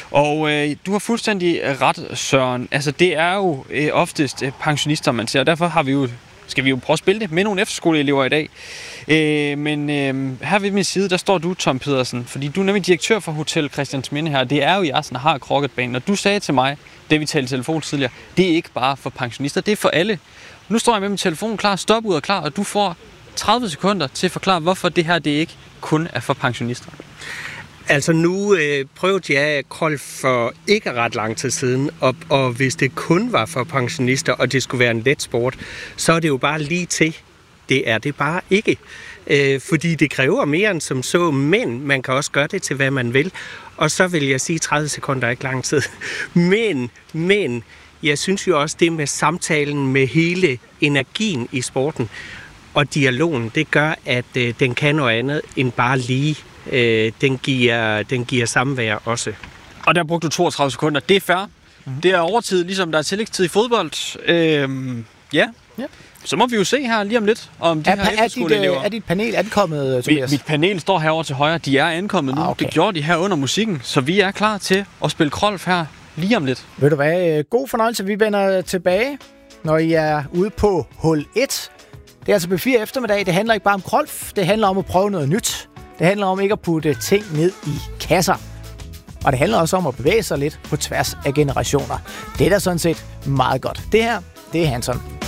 Og du har fuldstændig ret, Søren. Altså, det er jo oftest pensionister, man ser, og derfor skal vi jo prøve at spille det med nogle efterskoleelever i dag. Men her ved min side, der står du, Tom Pedersen, fordi du er nemlig direktør for Hotel Christiansminde her. Det er jo jeres har Krocketbanen, og du sagde til mig, det vi talte i telefon tidligere, det er ikke bare for pensionister, det er for alle. Nu står jeg med min telefon klar, stop ud og klar, og du får 30 sekunder til at forklare, hvorfor det her det ikke kun er for pensionister. Altså nu prøvede jeg Krolf for ikke ret lang tid siden, og hvis det kun var for pensionister, og det skulle være en let sport, så er det jo bare lige til. Det er det bare ikke. Fordi det kræver mere end som så, men man kan også gøre det til, hvad man vil. Og så vil jeg sige, 30 sekunder er ikke lang tid. Men jeg synes jo også, det med samtalen med hele energien i sporten og dialogen, det gør, at den kan noget andet end bare lige. Den giver samvær også. Og der brugte du 32 sekunder. Det er fair. Det er overtid, ligesom der er tillægstid i fodbold. Ja. Så må vi jo se her lige om lidt, om de her efterskoleelever. Er dit panel ankommet, Tobias? Mit panel står herovre til højre. De er ankommet nu. Okay. Det gjorde de her under musikken. Så vi er klar til at spille Krolf her lige om lidt. Ved du hvad? God fornøjelse. Vi vender tilbage, når I er ude på hul 1. Det er altså P4 eftermiddag. Det handler ikke bare om Krolf. Det handler om at prøve noget nyt. Det handler om ikke at putte ting ned i kasser. Og det handler også om at bevæge sig lidt på tværs af generationer. Det er da sådan set meget godt. Det her, det er Hanson.